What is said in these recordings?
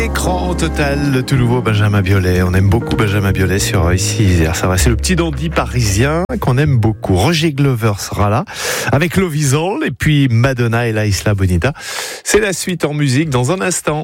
Écran total, le tout nouveau Benjamin Biolay. On aime beaucoup Benjamin Biolay sur Ici Isère. Ça va, c'est le petit dandy parisien qu'on aime beaucoup. Roger Glover sera là avec Lovisol et puis Madonna et la Isla Bonita. C'est la suite en musique dans un instant.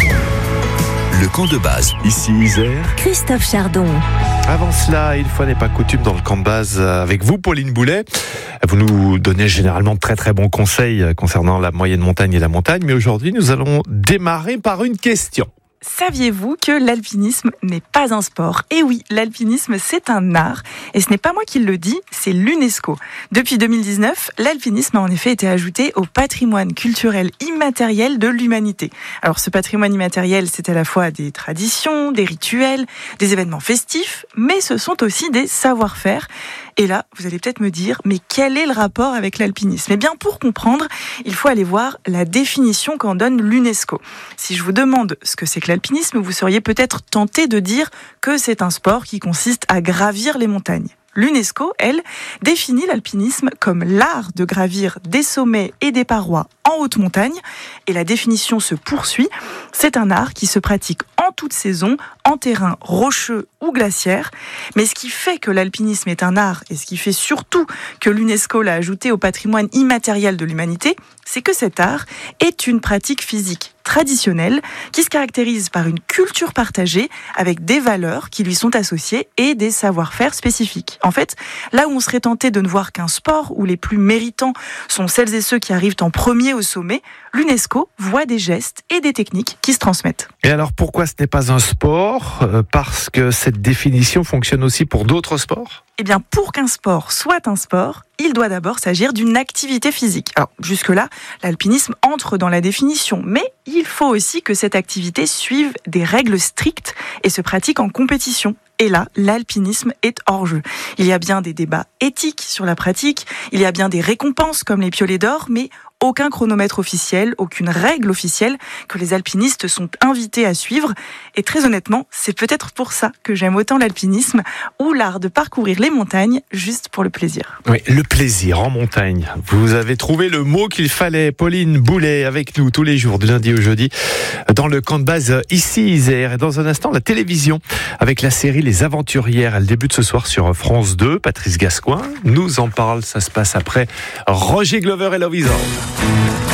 Le camp de base, Ici Isère. Christophe Chardon. Avant cela, une fois n'est pas coutume dans le camp de base avec vous, Pauline Boulet. Vous nous donnez généralement de très très bons conseils concernant la moyenne montagne et la montagne. Mais aujourd'hui, nous allons démarrer par une question. Saviez-vous que l'alpinisme n'est pas un sport ? Et oui, l'alpinisme, c'est un art. Et ce n'est pas moi qui le dis, c'est l'UNESCO. Depuis 2019, l'alpinisme a en effet été ajouté au patrimoine culturel immatériel de l'humanité. Alors ce patrimoine immatériel, c'est à la fois des traditions, des rituels, des événements festifs, mais ce sont aussi des savoir-faire. Et là, vous allez peut-être me dire, mais quel est le rapport avec l'alpinisme ? Eh bien, pour comprendre, il faut aller voir la définition qu'en donne l'UNESCO. Si je vous demande ce que c'est que l'alpinisme, vous seriez peut-être tenté de dire que c'est un sport qui consiste à gravir les montagnes. L'UNESCO, elle, définit l'alpinisme comme l'art de gravir des sommets et des parois en haute montagne. Et la définition se poursuit. C'est un art qui se pratique en toute saison, en terrain rocheux ou glaciaire. Mais ce qui fait que l'alpinisme est un art, et ce qui fait surtout que l'UNESCO l'a ajouté au patrimoine immatériel de l'humanité, c'est que cet art est une pratique physique traditionnelle qui se caractérise par une culture partagée avec des valeurs qui lui sont associées et des savoir-faire spécifiques. En fait, là où on serait tenté de ne voir qu'un sport où les plus méritants sont celles et ceux qui arrivent en premier au sommet, l'UNESCO voit des gestes et des techniques qui se transmettent. Et alors pourquoi ce n'est pas un sport ? Parce que cette définition fonctionne aussi pour d'autres sports ? Eh bien, pour qu'un sport soit un sport, il doit d'abord s'agir d'une activité physique. Alors, jusque-là, l'alpinisme entre dans la définition, mais il faut aussi que cette activité suive des règles strictes et se pratique en compétition. Et là, l'alpinisme est hors jeu. Il y a bien des débats éthiques sur la pratique, il y a bien des récompenses comme les piolets d'or, mais aucun chronomètre officiel, aucune règle officielle que les alpinistes sont invités à suivre. Et très honnêtement, c'est peut-être pour ça que j'aime autant l'alpinisme ou l'art de parcourir les montagnes juste pour le plaisir. Oui, le plaisir en montagne. Vous avez trouvé le mot qu'il fallait. Pauline Boulet avec nous tous les jours, du lundi au jeudi, dans le camp de base Ici Isère. Et dans un instant, la télévision avec la série Les Aventurières. Elle débute ce soir sur France 2. Patrice Gascoigne nous en parle. Ça se passe après Roger Glover et Lovisol.